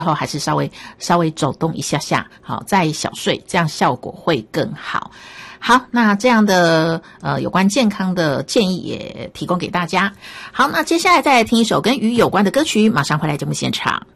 后还是稍微走动一下下，好，再小睡，这样效果会更好。好，那这样的有关健康的建议也提供给大家。好，那接下来再来听一首跟鱼有关的歌曲，马上回来节目现场。